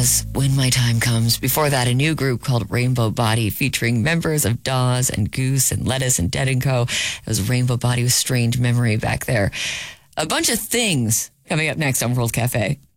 Dawes, When My Time Comes. Before that, a new group called Rainbow Body featuring members of Dawes and Goose and Lettuce and Dead & Co. It was Rainbow Body with Strange Memory back there. A bunch of things coming up next on World Cafe.